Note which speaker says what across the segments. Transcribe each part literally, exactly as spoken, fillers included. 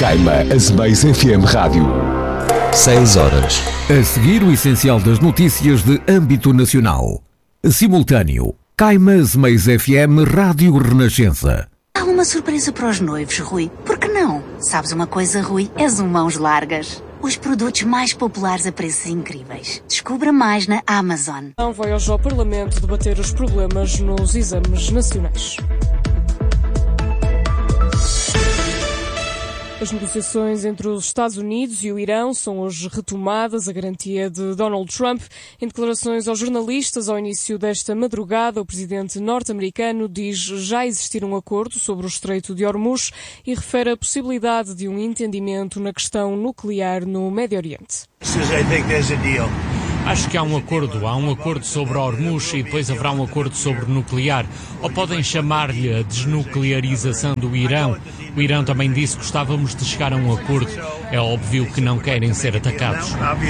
Speaker 1: Caima Azemais F M Rádio.
Speaker 2: seis horas.
Speaker 3: A seguir, o essencial das notícias de âmbito nacional. Simultâneo. Caima Azemais F M Rádio Renascença.
Speaker 4: Há uma surpresa para os noivos, Rui. Por que não? Sabes uma coisa, Rui? És um mãos largas. Os produtos mais populares a preços incríveis. Descubra mais na Amazon.
Speaker 5: Não vai hoje ao Parlamento debater os problemas nos exames nacionais. As negociações entre os Estados Unidos e o Irão são hoje retomadas, a garantia de Donald Trump. Em declarações aos jornalistas ao início desta madrugada, o presidente norte-americano diz já existir um acordo sobre o Estreito de Hormuz e refere a possibilidade de um entendimento na questão nuclear no Médio Oriente.
Speaker 6: Acho que há um acordo, há um acordo sobre Hormuz e depois haverá um acordo sobre nuclear, ou podem chamar-lhe a desnuclearização do Irão. O Irão também disse que gostávamos de chegar a um acordo. É óbvio que não querem ser atacados.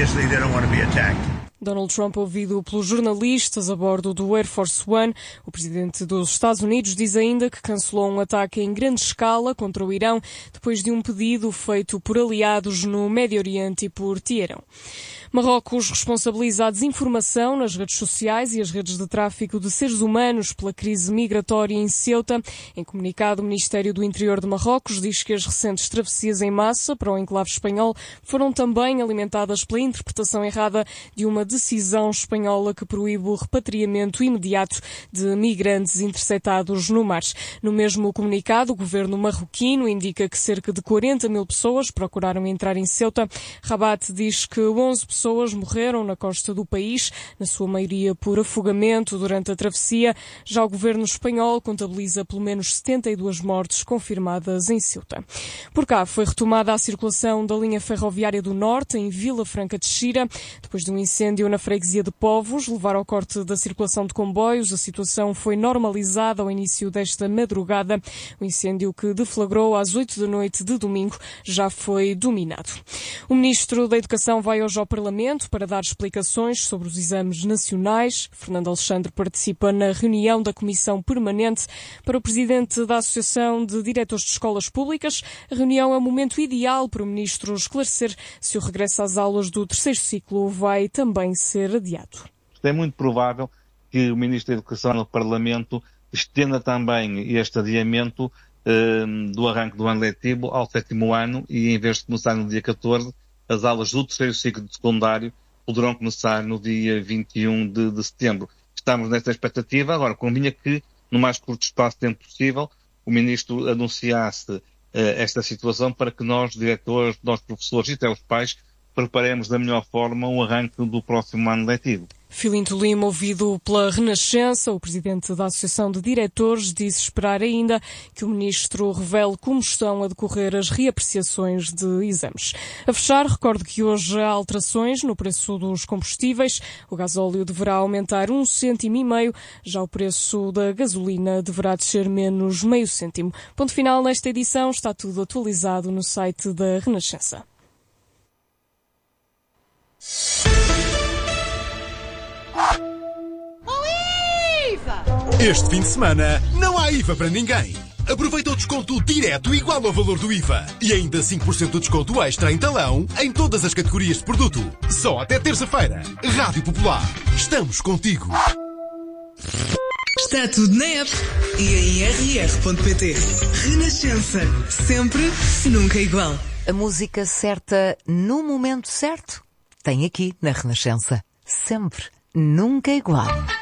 Speaker 5: Donald Trump, ouvido pelos jornalistas a bordo do Air Force One, o presidente dos Estados Unidos diz ainda que cancelou um ataque em grande escala contra o Irão depois de um pedido feito por aliados no Médio Oriente e por Teherão. Marrocos responsabiliza a desinformação nas redes sociais e as redes de tráfico de seres humanos pela crise migratória em Ceuta. Em comunicado, o Ministério do Interior de Marrocos diz que as recentes travessias em massa para o enclave espanhol foram também alimentadas pela interpretação errada de uma decisão espanhola que proíbe o repatriamento imediato de migrantes interceptados no mar. No mesmo comunicado, o governo marroquino indica que cerca de quarenta mil pessoas procuraram entrar em Ceuta. Rabat diz que onze pessoas pessoas morreram na costa do país, na sua maioria por afogamento durante a travessia. Já o governo espanhol contabiliza pelo menos setenta e duas mortes confirmadas em Ceuta. Por cá foi retomada a circulação da linha ferroviária do Norte, em Vila Franca de Xira, depois de um incêndio na freguesia de Povos levar ao corte da circulação de comboios. A situação foi normalizada ao início desta madrugada. O incêndio, que deflagrou às oito da noite de domingo, já foi dominado. O ministro da Educação vai hoje ao Parlamento para dar explicações sobre os exames nacionais. Fernando Alexandre participa na reunião da Comissão Permanente. Para o presidente da Associação de Diretores de Escolas Públicas, a reunião é o momento ideal para o ministro esclarecer se o regresso às aulas do terceiro ciclo vai também ser adiado.
Speaker 7: É muito provável que o ministro da Educação no Parlamento estenda também este adiamento eh, do arranque do ano letivo ao sétimo ano e, em vez de começar no dia catorze, as aulas do terceiro ciclo de secundário poderão começar no dia vinte e um de, de setembro. Estamos nesta expectativa. Agora, convinha que, no mais curto espaço de tempo possível, o Ministro anunciasse uh, esta situação para que nós, diretores, nós professores e até os pais, preparemos da melhor forma o arranque do próximo ano letivo.
Speaker 5: Filinto Lima, ouvido pela Renascença, o presidente da Associação de Diretores, disse esperar ainda que o ministro revele como estão a decorrer as reapreciações de exames. A fechar, recordo que hoje há alterações no preço dos combustíveis. O gasóleo deverá aumentar um cêntimo e meio, já o preço da gasolina deverá descer menos meio cêntimo. Ponto final nesta edição, está tudo atualizado no site da Renascença.
Speaker 8: Este fim de semana não há I V A para ninguém. Aproveita o desconto direto igual ao valor do I V A e ainda cinco por cento de desconto extra em talão em todas as categorias de produto. Só até terça-feira. Rádio Popular. Estamos contigo.
Speaker 9: Está tudo na app e em r r ponto p t. Renascença. Sempre, nunca igual.
Speaker 10: A música certa no momento certo tem aqui na Renascença. Sempre, nunca igual.